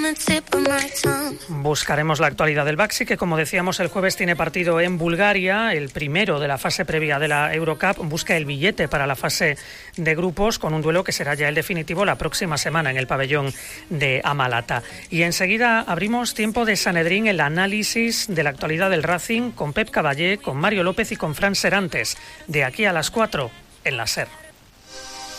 Buscaremos la actualidad del Baxi, que como decíamos el jueves tiene partido en Bulgaria, el primero de la fase previa de la Eurocup. Busca el billete para la fase de grupos con un duelo que será ya el definitivo la próxima semana en el pabellón de Amalata. Y enseguida abrimos tiempo de Sanedrín, el análisis de la actualidad del Racing con Pep Caballé, con Mario López y con Fran Serantes. De aquí a las 4 en la SER.